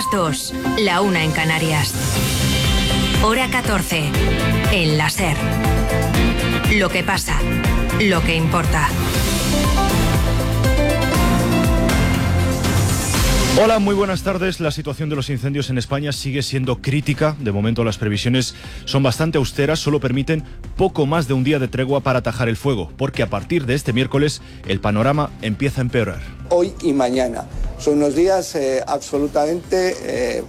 2, la 1 en Canarias. Hora 14, en la SER. Lo que pasa, lo que importa. Hola, muy buenas tardes. La situación de los incendios en España sigue siendo crítica. De momento las previsiones son bastante austeras, solo permiten poco más de un día de tregua para atajar el fuego, porque a partir de este miércoles el panorama empieza a empeorar. Hoy y mañana son unos días absolutamente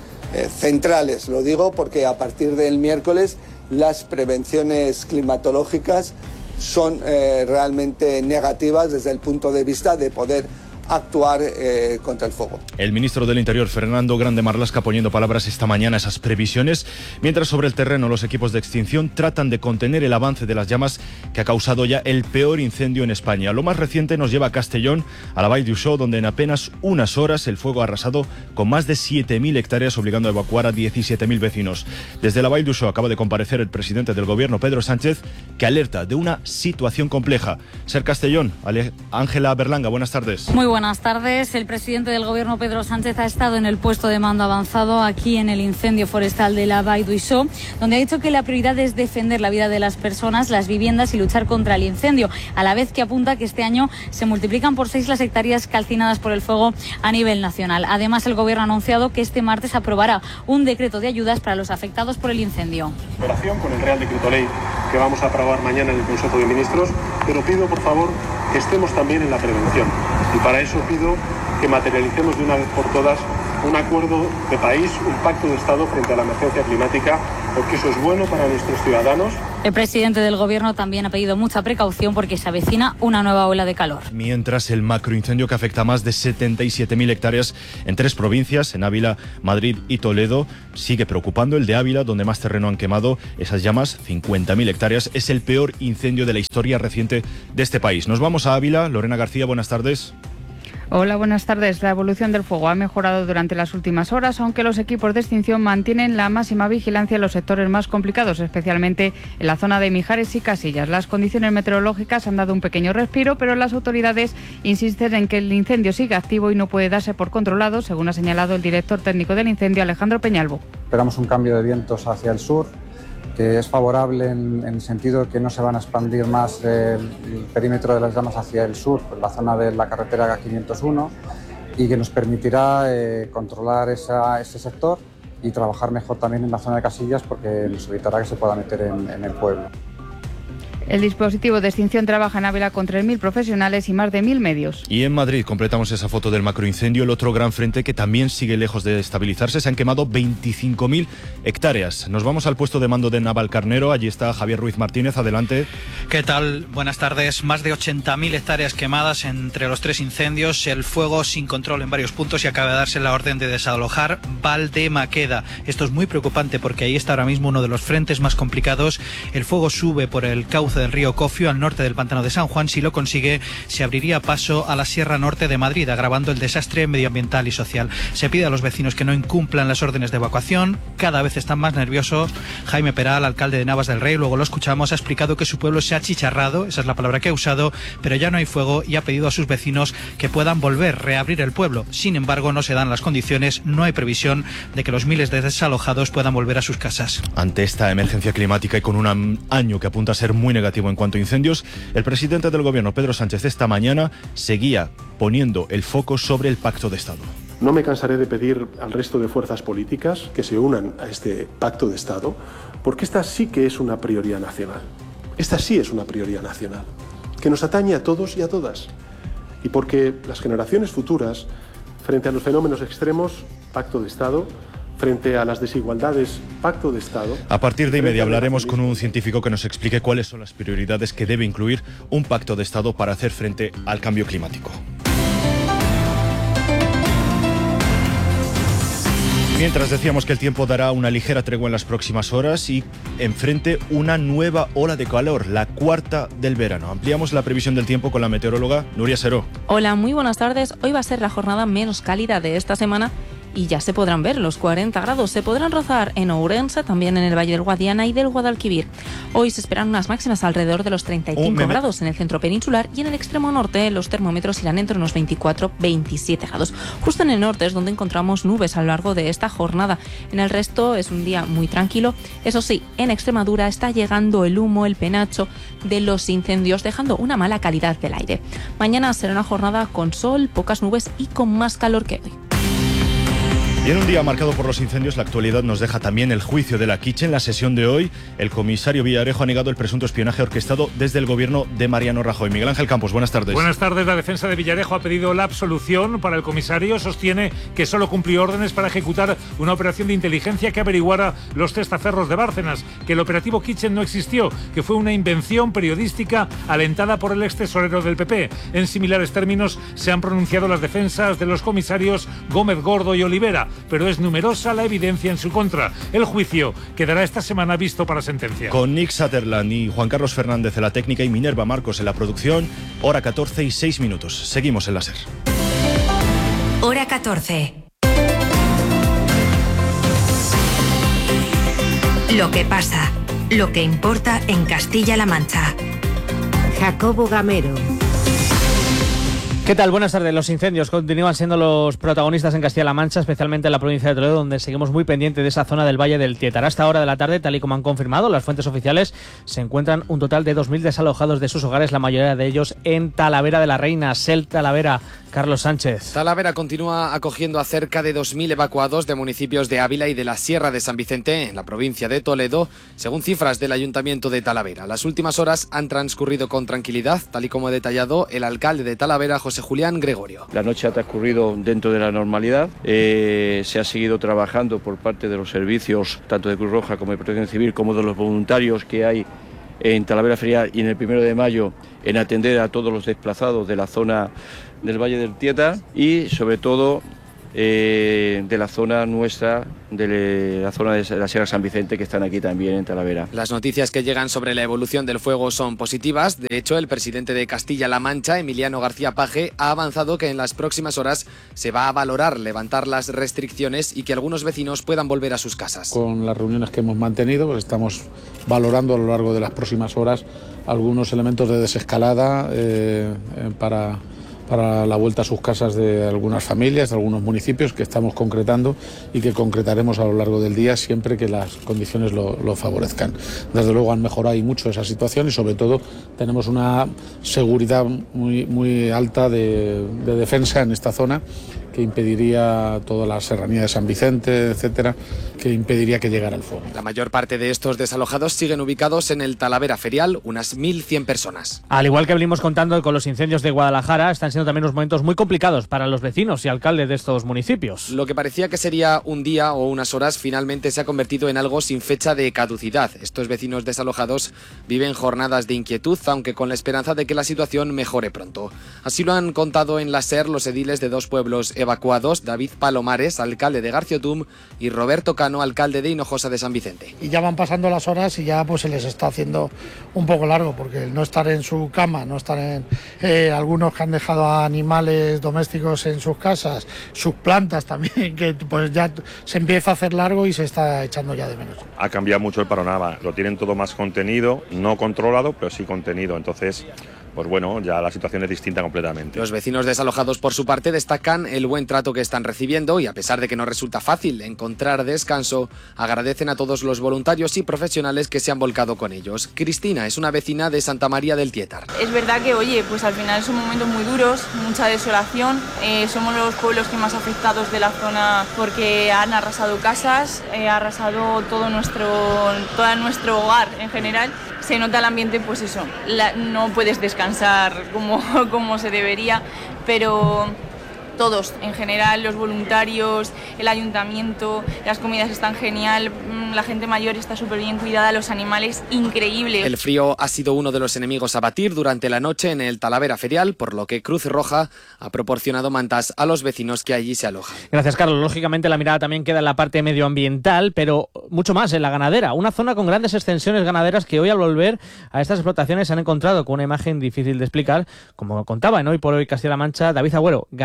centrales, lo digo porque a partir del miércoles las prevenciones climatológicas son realmente negativas desde el punto de vista de poder actuar contra el fuego. El ministro del Interior, Fernando Grande Marlaska, poniendo palabras esta mañana a esas previsiones, mientras sobre el terreno los equipos de extinción tratan de contener el avance de las llamas que ha causado ya el peor incendio en España. Lo más reciente nos lleva a Castellón, a la Vall d'Uixó, donde en apenas unas horas el fuego ha arrasado con más de 7.000 hectáreas, obligando a evacuar a 17.000 vecinos. Desde la Vall d'Uixó acaba de comparecer el presidente del gobierno, Pedro Sánchez, que alerta de una situación compleja. Ser Castellón, Ángela Berlanga, buenas tardes. Muy buenas tardes. El presidente del Gobierno, Pedro Sánchez, ha estado en el puesto de mando avanzado aquí en el incendio forestal de la Vall d'Uixó, donde ha dicho que la prioridad es defender la vida de las personas, las viviendas y luchar contra el incendio, a la vez que apunta que este año se multiplican por 6 las hectáreas calcinadas por el fuego a nivel nacional. Además, el Gobierno ha anunciado que este martes aprobará un decreto de ayudas para los afectados por el incendio. Operación con el Real Decreto Ley que vamos a aprobar mañana en el Consejo de Ministros, pero pido, por favor, que estemos también en la prevención. Y para eso pido que materialicemos de una vez por todas un acuerdo de país, un pacto de Estado frente a la emergencia climática, porque eso es bueno para nuestros ciudadanos. El presidente del Gobierno también ha pedido mucha precaución porque se avecina una nueva ola de calor. Mientras el macroincendio que afecta a más de 77.000 hectáreas en 3 provincias, en Ávila, Madrid y Toledo, sigue preocupando. El de Ávila, donde más terreno han quemado esas llamas, 50.000 hectáreas, es el peor incendio de la historia reciente de este país. Nos vamos a Ávila. Lorena García, buenas tardes. Hola, buenas tardes. La evolución del fuego ha mejorado durante las últimas horas, aunque los equipos de extinción mantienen la máxima vigilancia en los sectores más complicados, especialmente en la zona de Mijares y Casillas. Las condiciones meteorológicas han dado un pequeño respiro, pero las autoridades insisten en que el incendio sigue activo y no puede darse por controlado, según ha señalado el director técnico del incendio, Alejandro Peñalvo. Esperamos un cambio de vientos hacia el sur, que es favorable en el sentido de que no se van a expandir más el perímetro de las llamas hacia el sur, por la zona de la carretera 501, y que nos permitirá controlar ese sector y trabajar mejor también en la zona de Casillas, porque nos evitará que se pueda meter en el pueblo. El dispositivo de extinción trabaja en Ávila con 3.000 profesionales y más de 1.000 medios. Y en Madrid completamos esa foto del macroincendio, el otro gran frente que también sigue lejos de estabilizarse. Se han quemado 25.000 hectáreas. Nos vamos al puesto de mando de Navalcarnero. Allí está Javier Ruiz Martínez. Adelante. ¿Qué tal? Buenas tardes. Más de 80.000 hectáreas quemadas entre los 3 incendios. El fuego sin control en varios puntos y acaba de darse la orden de desalojar Valdemaqueda. Esto es muy preocupante porque ahí está ahora mismo uno de los frentes más complicados. El fuego sube por el cauce del río Cofio al norte del pantano de San Juan. Si lo consigue, se abriría paso a la Sierra Norte de Madrid, agravando el desastre medioambiental y social. Se pide a los vecinos que no incumplan las órdenes de evacuación. Cada vez están más nerviosos. Jaime Peral, alcalde de Navas del Rey, luego lo escuchamos, ha explicado que su pueblo se ha achicharrado, esa es la palabra que ha usado, pero ya no hay fuego, y ha pedido a sus vecinos que puedan reabrir el pueblo. Sin embargo, no se dan las condiciones, no hay previsión de que los miles de desalojados puedan volver a sus casas. Ante esta emergencia climática y con un año que apunta a ser muy negativo en cuanto a incendios, el presidente del gobierno, Pedro Sánchez, esta mañana seguía poniendo el foco sobre el pacto de Estado. No me cansaré de pedir al resto de fuerzas políticas que se unan a este pacto de Estado, porque esta sí que es una prioridad nacional. Esta sí es una prioridad nacional, que nos atañe a todos y a todas. Y porque las generaciones futuras, frente a los fenómenos extremos, pacto de Estado. Frente a las desigualdades, pacto de Estado. A partir de inmediato hablaremos con un científico que nos explique cuáles son las prioridades que debe incluir un pacto de Estado para hacer frente al cambio climático. Mientras decíamos que el tiempo dará una ligera tregua en las próximas horas y enfrente una nueva ola de calor, la cuarta del verano. Ampliamos la previsión del tiempo con la meteoróloga Nuria Seró. Hola, muy buenas tardes. Hoy va a ser la jornada menos cálida de esta semana y ya se podrán ver los 40 grados. Se podrán rozar en Ourense, también en el Valle del Guadiana y del Guadalquivir. Hoy se esperan unas máximas alrededor de los 35 grados en el centro peninsular, y en el extremo norte los termómetros irán entre unos 24-27 grados. Justo en el norte es donde encontramos nubes a lo largo de esta jornada. En el resto es un día muy tranquilo. Eso sí, en Extremadura está llegando el humo, el penacho de los incendios, dejando una mala calidad del aire. Mañana será una jornada con sol, pocas nubes y con más calor que hoy. Y en un día marcado por los incendios, la actualidad nos deja también el juicio de la Kitchen. En la sesión de hoy, el comisario Villarejo ha negado el presunto espionaje orquestado desde el gobierno de Mariano Rajoy. Miguel Ángel Campos, buenas tardes. Buenas tardes. La defensa de Villarejo ha pedido la absolución para el comisario. Sostiene que solo cumplió órdenes para ejecutar una operación de inteligencia que averiguara los testaferros de Bárcenas, que el operativo Kitchen no existió, que fue una invención periodística alentada por el ex tesorero del PP. En similares términos se han pronunciado las defensas de los comisarios Gómez Gordo y Olivera, pero es numerosa la evidencia en su contra. El juicio quedará esta semana visto para sentencia. Con Nick Sutherland y Juan Carlos Fernández en la técnica y Minerva Marcos en la producción, hora 14 y 6 minutos. Seguimos en la SER. Hora 14. Lo que pasa, lo que importa en Castilla-La Mancha. Jacobo Gamero. ¿Qué tal? Buenas tardes. Los incendios continúan siendo los protagonistas en Castilla-La Mancha, especialmente en la provincia de Toledo, donde seguimos muy pendientes de esa zona del Valle del Tietar. A esta hora de la tarde, tal y como han confirmado las fuentes oficiales, se encuentran un total de 2.000 desalojados de sus hogares, la mayoría de ellos en Talavera de la Reina. Talavera, Carlos Sánchez. Talavera continúa acogiendo a cerca de 2.000 evacuados de municipios de Ávila y de la Sierra de San Vicente, en la provincia de Toledo, según cifras del Ayuntamiento de Talavera. Las últimas horas han transcurrido con tranquilidad, tal y como ha detallado el alcalde de Talavera, José Julián Gregorio. La noche ha transcurrido dentro de la normalidad. Se ha seguido trabajando por parte de los servicios, tanto de Cruz Roja como de Protección Civil, como de los voluntarios que hay en Talavera Ferial y en el 1 de mayo, en atender a todos los desplazados de la zona del Valle del Tietar y, sobre todo, de la zona nuestra, de la zona de la Sierra San Vicente, que están aquí también en Talavera. Las noticias que llegan sobre la evolución del fuego son positivas. De hecho, el presidente de Castilla-La Mancha, Emiliano García Paje, ha avanzado que en las próximas horas se va a valorar levantar las restricciones y que algunos vecinos puedan volver a sus casas. Con las reuniones que hemos mantenido, pues estamos valorando a lo largo de las próximas horas algunos elementos de desescalada para la vuelta a sus casas de algunas familias, de algunos municipios que estamos concretando y que concretaremos a lo largo del día siempre que las condiciones lo favorezcan. Desde luego han mejorado y mucho esa situación y sobre todo tenemos una seguridad muy alta de defensa en esta zona que impediría toda la serranía de San Vicente, etcétera, que impediría que llegara el fuego. La mayor parte de estos desalojados siguen ubicados en el Talavera Ferial, unas 1.100 personas. Al igual que venimos contando con los incendios de Guadalajara, están siendo también unos momentos muy complicados para los vecinos y alcaldes de estos municipios. Lo que parecía que sería un día o unas horas finalmente se ha convertido en algo sin fecha de caducidad. Estos vecinos desalojados viven jornadas de inquietud, aunque con la esperanza de que la situación mejore pronto. Así lo han contado en la SER los ediles de dos pueblos evacuados, David Palomares, alcalde de Garciotum, y Roberto Cano, alcalde de Hinojosa de San Vicente. Y ya van pasando las horas y ya pues se les está haciendo un poco largo, porque el no estar en su cama, no estar en algunos que han dejado a animales domésticos en sus casas, sus plantas también, que pues ya se empieza a hacer largo y se está echando ya de menos. Ha cambiado mucho el panorama, lo tienen todo más contenido, no controlado, pero sí contenido, entonces pues bueno, ya la situación es distinta completamente. Los vecinos desalojados por su parte destacan el buen trato que están recibiendo y a pesar de que no resulta fácil encontrar descanso, agradecen a todos los voluntarios y profesionales que se han volcado con ellos. Cristina es una vecina de Santa María del Tietar. Es verdad que, oye, pues al final son momentos muy duros, mucha desolación, somos los pueblos que más afectados de la zona porque han arrasado casas, ha arrasado todo nuestro hogar en general. Se nota el ambiente, pues eso, no puedes descansar como se debería, pero todos, en general, los voluntarios, el ayuntamiento, las comidas están genial, la gente mayor está súper bien cuidada, los animales increíbles. El frío ha sido uno de los enemigos a batir durante la noche en el Talavera Ferial, por lo que Cruz Roja ha proporcionado mantas a los vecinos que allí se alojan. Gracias, Carlos. Lógicamente la mirada también queda en la parte medioambiental, pero mucho más en la ganadera. Una zona con grandes extensiones ganaderas que hoy al volver a estas explotaciones se han encontrado con una imagen difícil de explicar, como contaba en Hoy por Hoy Castilla-La Mancha David Agüero, ganadero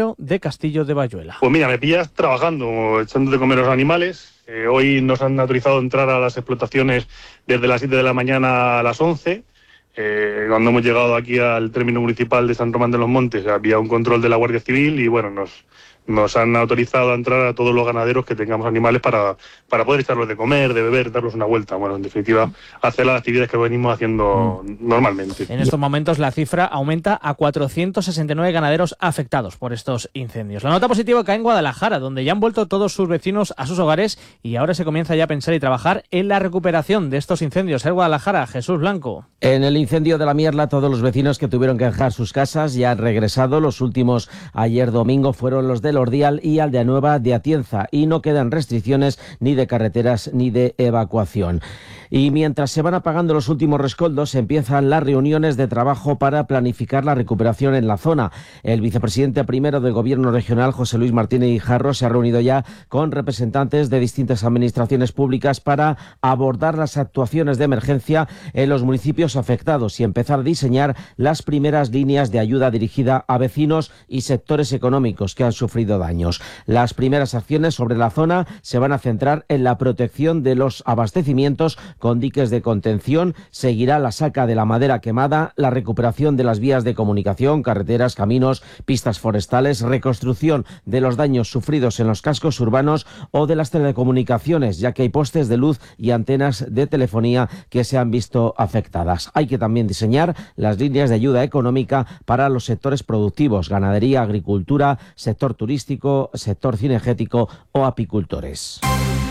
ganadero de Castillo de Bayuela. Pues mira, me pillas trabajando, echando de comer a los animales. Hoy nos han autorizado a entrar a las explotaciones desde las 7 de la mañana a las 11. Cuando hemos llegado aquí al término municipal de San Román de los Montes había un control de la Guardia Civil y bueno, nos han autorizado a entrar a todos los ganaderos que tengamos animales para poder echarlos de comer, de beber, darlos una vuelta. Bueno, en definitiva, hacer las actividades que venimos haciendo normalmente. En estos momentos la cifra aumenta a 469 ganaderos afectados por estos incendios. La nota positiva cae en Guadalajara, donde ya han vuelto todos sus vecinos a sus hogares y ahora se comienza ya a pensar y trabajar en la recuperación de estos incendios. En Guadalajara, Jesús Blanco. En el incendio de la Mierla, todos los vecinos que tuvieron que dejar sus casas ya han regresado. Los últimos ayer domingo fueron los del Ordial y Aldeanueva de Atienza y no quedan restricciones ni de carreteras ni de evacuación. Y mientras se van apagando los últimos rescoldos, empiezan las reuniones de trabajo para planificar la recuperación en la zona. El vicepresidente primero del Gobierno regional, José Luis Martínez Guijarro, se ha reunido ya con representantes de distintas administraciones públicas para abordar las actuaciones de emergencia en los municipios afectados y empezar a diseñar las primeras líneas de ayuda dirigida a vecinos y sectores económicos que han sufrido daños. Las primeras acciones sobre la zona se van a centrar en la protección de los abastecimientos con diques de contención. Seguirá la saca de la madera quemada, la recuperación de las vías de comunicación, carreteras, caminos, pistas forestales, reconstrucción de los daños sufridos en los cascos urbanos o de las telecomunicaciones, ya que hay postes de luz y antenas de telefonía que se han visto afectadas. Hay que también diseñar las líneas de ayuda económica para los sectores productivos, ganadería, agricultura, sector turístico, sector cinegético o apicultores.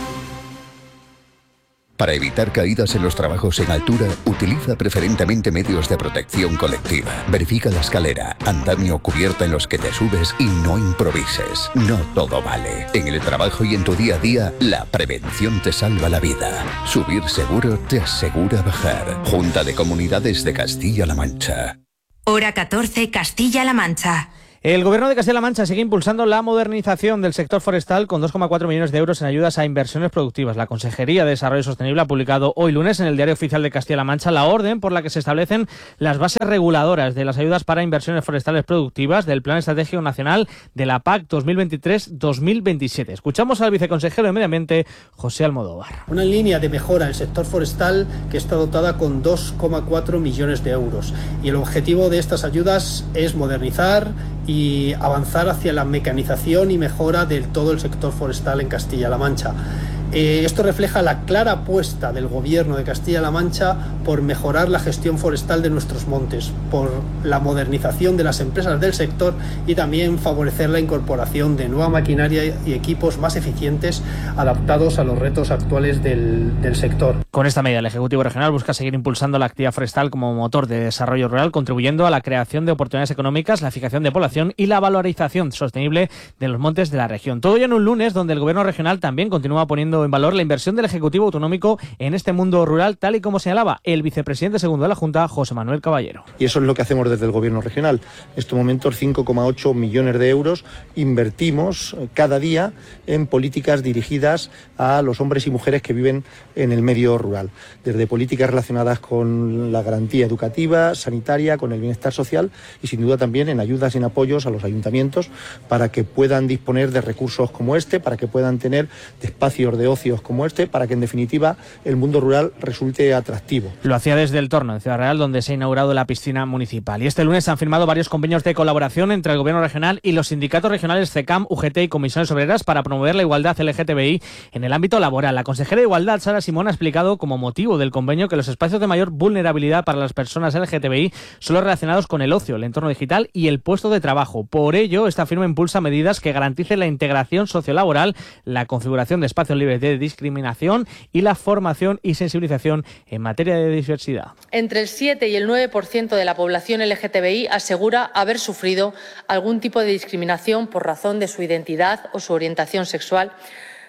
Para evitar caídas en los trabajos en altura, utiliza preferentemente medios de protección colectiva. Verifica la escalera, andamio o cubierta en los que te subes y no improvises. No todo vale. En el trabajo y en tu día a día, la prevención te salva la vida. Subir seguro te asegura bajar. Junta de Comunidades de Castilla-La Mancha. Hora 14, Castilla-La Mancha. El Gobierno de Castilla-La Mancha sigue impulsando la modernización del sector forestal con 2,4 millones de euros en ayudas a inversiones productivas. La Consejería de Desarrollo Sostenible ha publicado hoy lunes en el Diario Oficial de Castilla-La Mancha la orden por la que se establecen las bases reguladoras de las ayudas para inversiones forestales productivas del Plan Estratégico Nacional de la PAC 2023-2027. Escuchamos al viceconsejero de Medio Ambiente, José Almodóvar. Una línea de mejora del sector forestal que está dotada con 2,4 millones de euros. Y el objetivo de estas ayudas es modernizar y avanzar hacia la mecanización y mejora de todo el sector forestal en Castilla-La Mancha. Esto refleja la clara apuesta del Gobierno de Castilla-La Mancha por mejorar la gestión forestal de nuestros montes, por la modernización de las empresas del sector y también favorecer la incorporación de nueva maquinaria y equipos más eficientes adaptados a los retos actuales del sector. Con esta medida, el Ejecutivo Regional busca seguir impulsando la actividad forestal como motor de desarrollo rural, contribuyendo a la creación de oportunidades económicas, la fijación de población y la valorización sostenible de los montes de la región. Todo ello en un lunes donde el Gobierno regional también continúa poniendo en valor la inversión del Ejecutivo Autonómico en este mundo rural, tal y como señalaba el vicepresidente segundo de la Junta, José Manuel Caballero. Y eso es lo que hacemos desde el Gobierno regional. En estos momentos 5,8 millones de euros invertimos cada día en políticas dirigidas a los hombres y mujeres que viven en el medio rural. Desde políticas relacionadas con la garantía educativa, sanitaria, con el bienestar social y sin duda también en ayudas y en apoyos a los ayuntamientos para que puedan disponer de recursos como este, para que puedan tener espacios de ocios como este, para que en definitiva el mundo rural resulte atractivo. Lo hacía desde el Torno, en Ciudad Real, donde se ha inaugurado la piscina municipal. Y este lunes se han firmado varios convenios de colaboración entre el Gobierno regional y los sindicatos regionales CECAM, UGT y Comisiones Obreras para promover la igualdad LGTBI en el ámbito laboral. La consejera de Igualdad, Sara Simón, ha explicado como motivo del convenio que los espacios de mayor vulnerabilidad para las personas LGTBI son los relacionados con el ocio, el entorno digital y el puesto de trabajo. Por ello, esta firma impulsa medidas que garanticen la integración sociolaboral, la configuración de espacios libres de discriminación y la formación y sensibilización en materia de diversidad. Entre el 7 y el 9% de la población LGTBI asegura haber sufrido algún tipo de discriminación por razón de su identidad o su orientación sexual,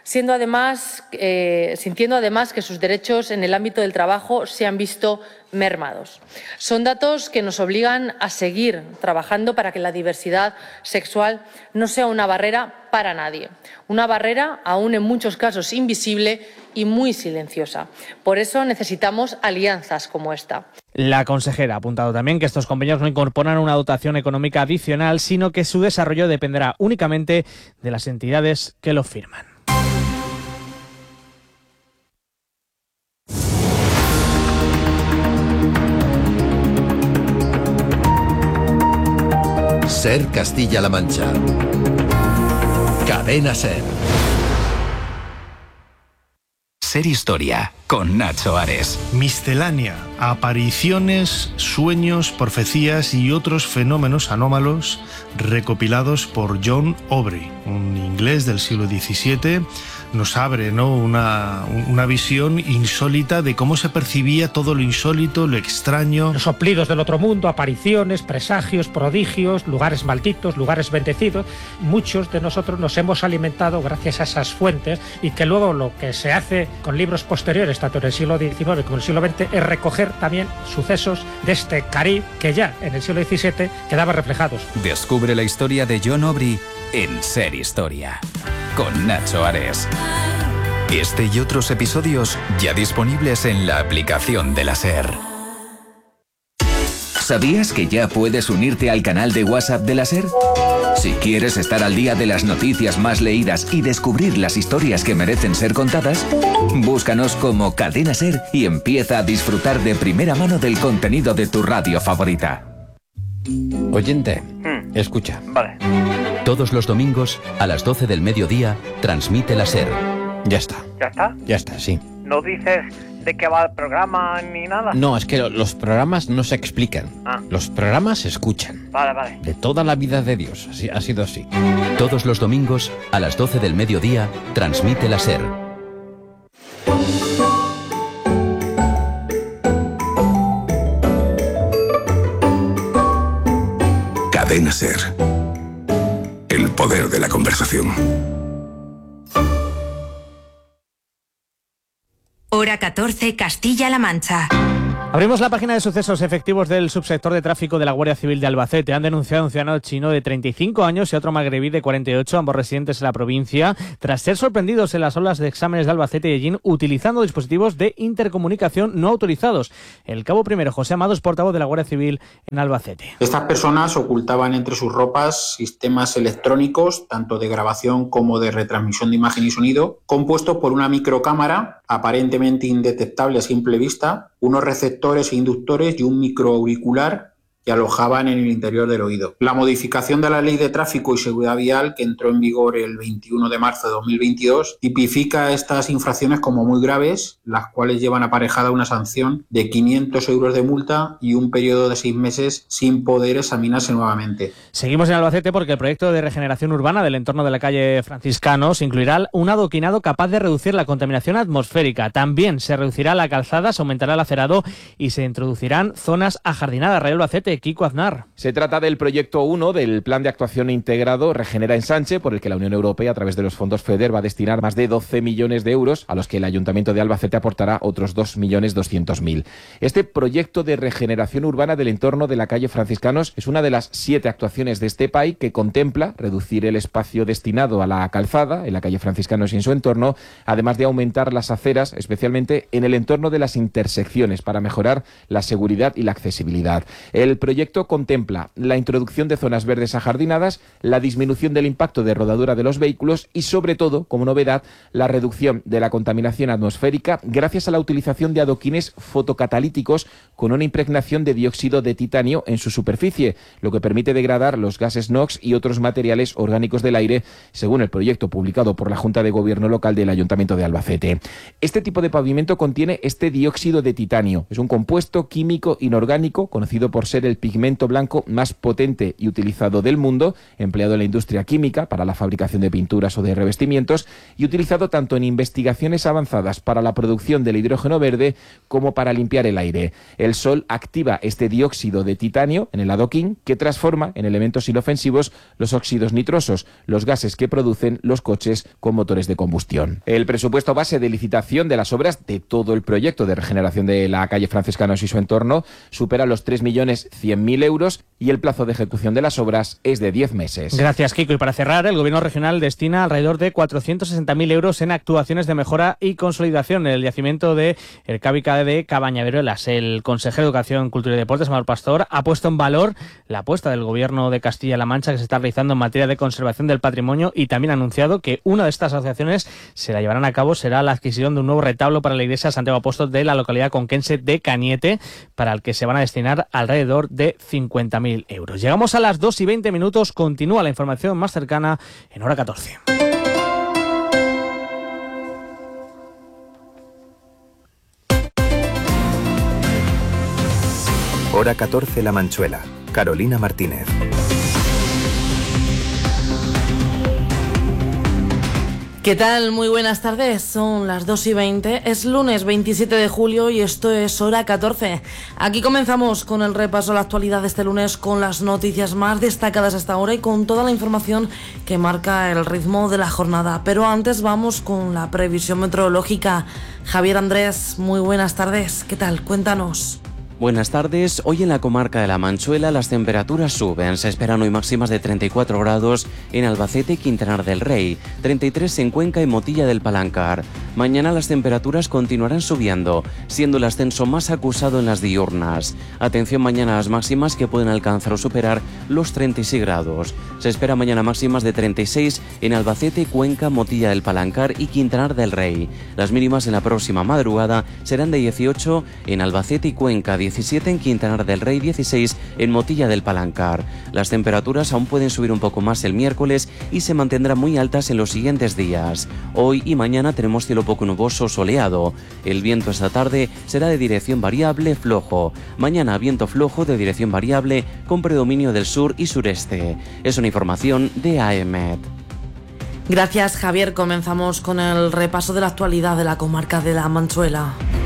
sintiendo además que sus derechos en el ámbito del trabajo se han visto mermados. Son datos que nos obligan a seguir trabajando para que la diversidad sexual no sea una barrera para nadie, una barrera aún en muchos casos invisible y muy silenciosa. Por eso necesitamos alianzas como esta. La consejera ha apuntado también que estos convenios no incorporan una dotación económica adicional, sino que su desarrollo dependerá únicamente de las entidades que lo firman. SER Castilla-La Mancha. Cadena SER. SER Historia, con Nacho Ares. Miscelánea, apariciones, sueños, profecías y otros fenómenos anómalos recopilados por John Aubrey, un inglés del siglo XVII. Nos abre, ¿no?, una visión insólita de cómo se percibía todo lo insólito, lo extraño. Los soplidos del otro mundo, apariciones, presagios, prodigios, lugares malditos, lugares bendecidos. Muchos de nosotros nos hemos alimentado gracias a esas fuentes y que luego lo que se hace con libros posteriores, tanto en el siglo XIX como en el siglo XX, es recoger también sucesos de este Caribe que ya en el siglo XVII quedaban reflejados. Descubre la historia de John Aubrey en SER Historia, con Nacho Ares. Este y otros episodios ya disponibles en la aplicación de la SER. ¿Sabías que ya puedes unirte al canal de WhatsApp de la SER? Si quieres estar al día de las noticias más leídas y descubrir las historias que merecen ser contadas, búscanos como Cadena SER y empieza a disfrutar de primera mano del contenido de tu radio favorita. Oyente, escucha. Vale. Todos los domingos, a las 12 del mediodía, transmite la SER. Ya está. ¿Ya está? Ya está, sí. ¿No dices de qué va el programa ni nada? No, es que los programas no se explican. Los programas se escuchan. Vale. De toda la vida de Dios, así, ha sido así. Todos los domingos, a las 12 del mediodía, transmite la SER. Cadena SER. El poder de la conversación. Hora 14, Castilla-La Mancha. Abrimos la página de sucesos. Efectivos del subsector de tráfico de la Guardia Civil de Albacete han denunciado a un ciudadano chino de 35 años y a otro magrebí de 48, ambos residentes en la provincia, tras ser sorprendidos en las aulas de exámenes de Albacete y Ellín utilizando dispositivos de intercomunicación no autorizados. El cabo primero José Amados, portavoz de la Guardia Civil en Albacete. Estas personas ocultaban entre sus ropas sistemas electrónicos, tanto de grabación como de retransmisión de imagen y sonido, compuestos por una microcámara aparentemente indetectable a simple vista, unos receptores e inductores y un microauricular que alojaban en el interior del oído. La modificación de la Ley de Tráfico y Seguridad Vial, que entró en vigor el 21 de marzo de 2022, tipifica estas infracciones como muy graves, las cuales llevan aparejada una sanción de 500 euros de multa y un periodo de 6 meses sin poder examinarse nuevamente. Seguimos en Albacete porque el proyecto de regeneración urbana del entorno de la calle Franciscanos incluirá un adoquinado capaz de reducir la contaminación atmosférica. También se reducirá la calzada, se aumentará el acerado y se introducirán zonas ajardinadas. Rayo Albacete, Kiko Aznar. Se trata del proyecto 1 del Plan de Actuación Integrado Regenera Ensanche, por el que la Unión Europea, a través de los fondos FEDER, va a destinar más de 12 millones de euros, a los que el Ayuntamiento de Albacete aportará otros 2.200.000. Este proyecto de regeneración urbana del entorno de la calle Franciscanos es una de las 7 actuaciones de este PAI que contempla reducir el espacio destinado a la calzada en la calle Franciscanos y en su entorno, además de aumentar las aceras, especialmente en el entorno de las intersecciones, para mejorar la seguridad y la accesibilidad. El proyecto contempla la introducción de zonas verdes ajardinadas, la disminución del impacto de rodadura de los vehículos y, sobre todo, como novedad, la reducción de la contaminación atmosférica gracias a la utilización de adoquines fotocatalíticos con una impregnación de dióxido de titanio en su superficie, lo que permite degradar los gases NOx y otros materiales orgánicos del aire, según el proyecto publicado por la Junta de Gobierno Local del Ayuntamiento de Albacete. Este tipo de pavimento contiene este dióxido de titanio. Es un compuesto químico inorgánico conocido por ser el pigmento blanco más potente y utilizado del mundo, empleado en la industria química para la fabricación de pinturas o de revestimientos y utilizado tanto en investigaciones avanzadas para la producción del hidrógeno verde como para limpiar el aire. El sol activa este dióxido de titanio en el adoquín que transforma en elementos inofensivos los óxidos nitrosos, los gases que producen los coches con motores de combustión. El presupuesto base de licitación de las obras de todo el proyecto de regeneración de la calle Franciscanos y su entorno supera los 3.100.000 euros y el plazo de ejecución de las obras es de 10 meses. Gracias, Kiko. Y para cerrar, el Gobierno regional destina alrededor de 460.000 euros en actuaciones de mejora y consolidación en el yacimiento de El Cábica de Cabañaveruelas. El consejero de Educación, Cultura y Deportes, Amador Pastor, ha puesto en valor la apuesta del Gobierno de Castilla-La Mancha que se está realizando en materia de conservación del patrimonio y también ha anunciado que una de estas asociaciones se la llevarán a cabo será la adquisición de un nuevo retablo para la iglesia Santiago Apóstol de la localidad conquense de Cañete, para el que se van a destinar alrededor de 50.000 euros. Llegamos a las 2:20, continúa la información más cercana en hora 14. Hora 14 La Manchuela. Carolina Martínez. ¿Qué tal? Muy buenas tardes, son las 2:20, es lunes 27 de julio y esto es Hora 14. Aquí comenzamos con el repaso a la actualidad de este lunes con las noticias más destacadas hasta ahora y con toda la información que marca el ritmo de la jornada. Pero antes vamos con la previsión meteorológica. Javier Andrés, muy buenas tardes, ¿qué tal? Cuéntanos. Buenas tardes. Hoy en la comarca de La Manchuela las temperaturas suben. Se esperan hoy máximas de 34 grados en Albacete y Quintanar del Rey, 33 en Cuenca y Motilla del Palancar. Mañana las temperaturas continuarán subiendo, siendo el ascenso más acusado en las diurnas. Atención mañana a las máximas que pueden alcanzar o superar los 36 grados. Se espera mañana máximas de 36 en Albacete, Cuenca, Motilla del Palancar y Quintanar del Rey. Las mínimas en la próxima madrugada serán de 18 en Albacete y Cuenca, 17 en Quintanar del Rey, 16 en Motilla del Palancar. Las temperaturas aún pueden subir un poco más el miércoles y se mantendrán muy altas en los siguientes días. Hoy y mañana tenemos cielo poco nuboso soleado. El viento esta tarde será de dirección variable flojo. Mañana viento flojo de dirección variable con predominio del sur y sureste. Es una información de AEMET. Gracias, Javier. Comenzamos con el repaso de la actualidad de la comarca de La Manchuela.